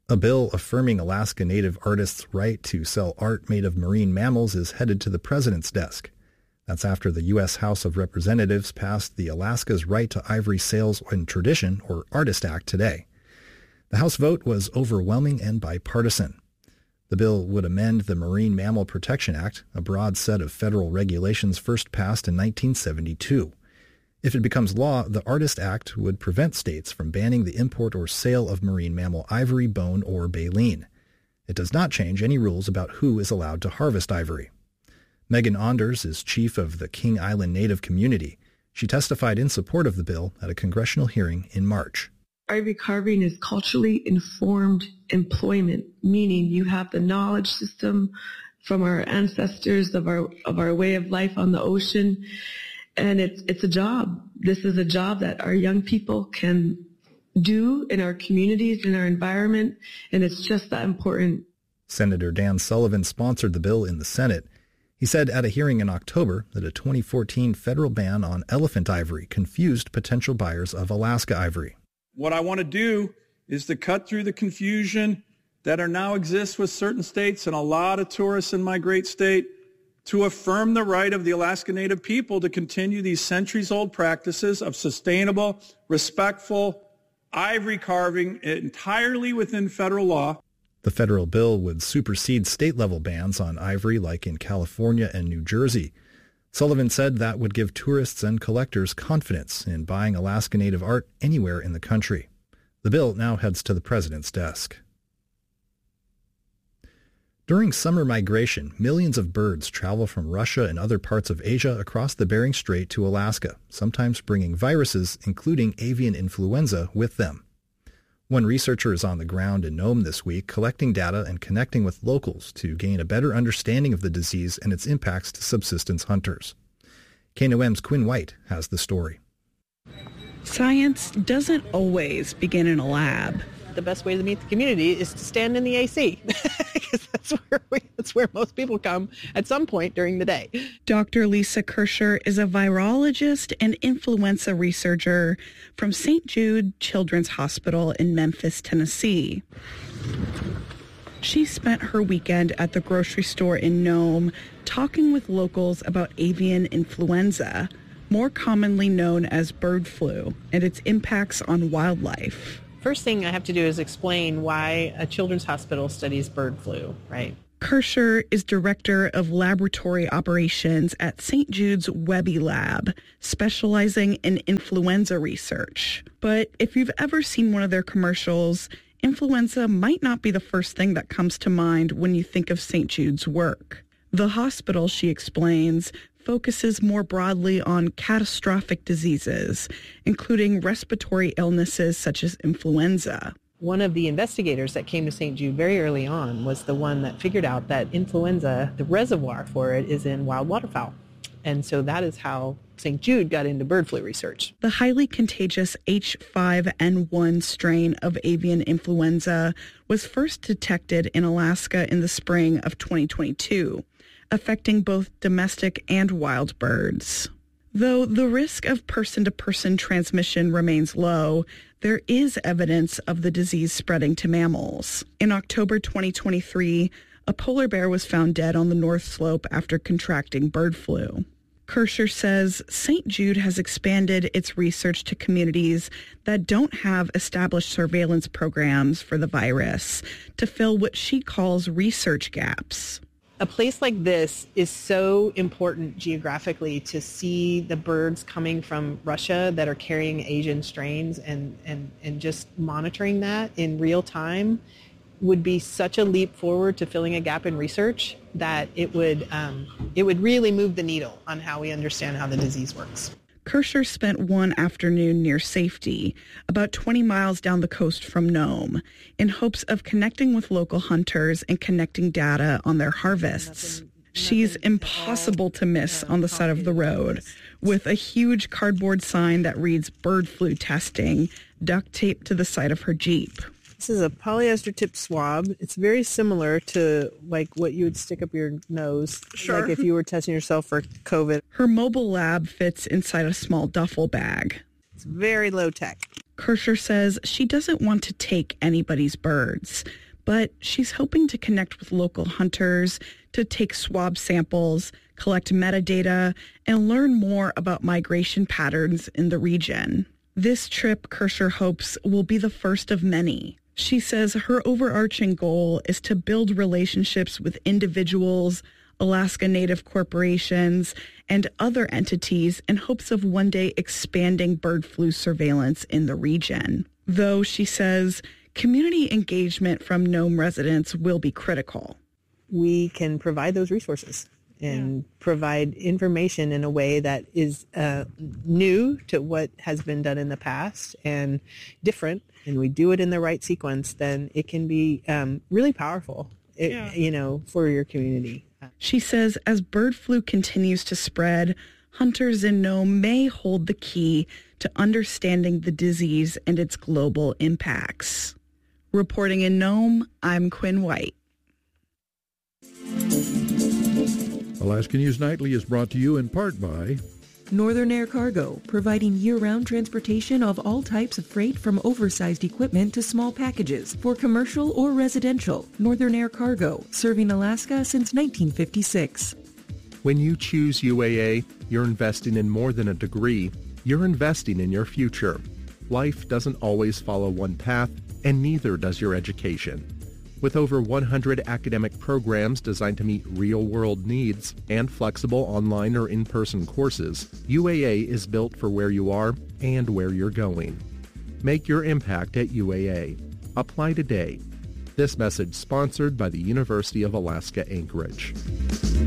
A bill affirming Alaska Native artists' right to sell art made of marine mammals is headed to the president's desk. That's after the U.S. House of Representatives passed the Alaska's Right to Ivory Sales and Tradition, or Artist Act, today. The House vote was overwhelming and bipartisan. The bill would amend the Marine Mammal Protection Act, a broad set of federal regulations first passed in 1972. If it becomes law, the Artist Act would prevent states from banning the import or sale of marine mammal ivory, bone, or baleen. It does not change any rules about who is allowed to harvest ivory. Megan Onders is chief of the King Island Native community. She testified in support of the bill at a congressional hearing in March. Ivory carving is culturally informed employment, meaning you have the knowledge system from our ancestors of our way of life on the ocean, and it's a job. This is a job that our young people can do in our communities, in our environment, and it's just that important. Senator Dan Sullivan sponsored the bill in the Senate. He said at a hearing in October that a 2014 federal ban on elephant ivory confused potential buyers of Alaska ivory. What I want to do is to cut through the confusion that now exists with certain states and a lot of tourists in my great state to affirm the right of the Alaska Native people to continue these centuries-old practices of sustainable, respectful ivory carving entirely within federal law. The federal bill would supersede state-level bans on ivory like in California and New Jersey. Sullivan said that would give tourists and collectors confidence in buying Alaska Native art anywhere in the country. The bill now heads to the president's desk. During summer migration, millions of birds travel from Russia and other parts of Asia across the Bering Strait to Alaska, sometimes bringing viruses, including avian influenza, with them. One researcher is on the ground in Nome this week collecting data and connecting with locals to gain a better understanding of the disease and its impacts to subsistence hunters. KNOM's Quinn White has the story. Science doesn't always begin in a lab. The best way to meet the community is to stand in the AC. Because that's where most people come at some point during the day. Dr. Lisa Kirscher is a virologist and influenza researcher from St. Jude Children's Hospital in Memphis, Tennessee. She spent her weekend at the grocery store in Nome talking with locals about avian influenza, more commonly known as bird flu, and its impacts on wildlife. First thing I have to do is explain why a children's hospital studies bird flu, right? Kirscher is director of laboratory operations at St. Jude's Webby Lab, specializing in influenza research. But if you've ever seen one of their commercials, influenza might not be the first thing that comes to mind when you think of St. Jude's work. The hospital, she explains, focuses more broadly on catastrophic diseases, including respiratory illnesses such as influenza. One of the investigators that came to St. Jude very early on was the one that figured out that influenza, the reservoir for it, is in wild waterfowl. And so that is how St. Jude got into bird flu research. The highly contagious H5N1 strain of avian influenza was first detected in Alaska in the spring of 2022, affecting both domestic and wild birds. Though the risk of person-to-person transmission remains low, there is evidence of the disease spreading to mammals. In October 2023, a polar bear was found dead on the North Slope after contracting bird flu. Kirscher says St. Jude has expanded its research to communities that don't have established surveillance programs for the virus to fill what she calls research gaps. A place like this is so important geographically to see the birds coming from Russia that are carrying Asian strains and just monitoring that in real time would be such a leap forward to filling a gap in research that it would really move the needle on how we understand how the disease works. Kirscher spent one afternoon near Safety, about 20 miles down the coast from Nome, in hopes of connecting with local hunters and connecting data on their harvests. She's impossible to miss on the side of the road, with a huge cardboard sign that reads bird flu testing duct taped to the side of her Jeep. This is a polyester tip swab. It's very similar to like what you would stick up your nose, Sure. like if you were testing yourself for COVID. Her mobile lab fits inside a small duffel bag. It's very low tech. Kirscher says she doesn't want to take anybody's birds, but she's hoping to connect with local hunters, to take swab samples, collect metadata, and learn more about migration patterns in the region. This trip, Kirscher hopes, will be the first of many. She says her overarching goal is to build relationships with individuals, Alaska Native corporations, and other entities in hopes of one day expanding bird flu surveillance in the region. Though, she says, community engagement from Nome residents will be critical. We can provide those resources and provide information in a way that is new to what has been done in the past and different, and we do it in the right sequence, then it can be really powerful, for your community. She says as bird flu continues to spread, hunters in Nome may hold the key to understanding the disease and its global impacts. Reporting in Nome, I'm Quinn White. Alaska News Nightly is brought to you in part by Northern Air Cargo, providing year-round transportation of all types of freight from oversized equipment to small packages for commercial or residential. Northern Air Cargo, serving Alaska since 1956. When you choose UAA, you're investing in more than a degree. You're investing in your future. Life doesn't always follow one path, and neither does your education. With over 100 academic programs designed to meet real-world needs and flexible online or in-person courses, UAA is built for where you are and where you're going. Make your impact at UAA. Apply today. This message sponsored by the University of Alaska Anchorage.